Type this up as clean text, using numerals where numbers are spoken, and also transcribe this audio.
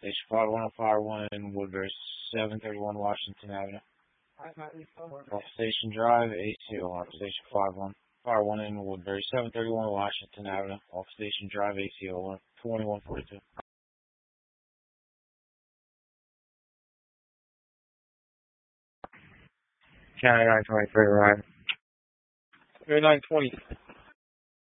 Station 51 on Fire 1 in Woodbury, 731 Washington Avenue. Off Station Drive, ACO on Station 51. Fire 1 in Woodbury, 731 Washington Avenue. Off Station Drive, ACO 2142. County 923, right? 920.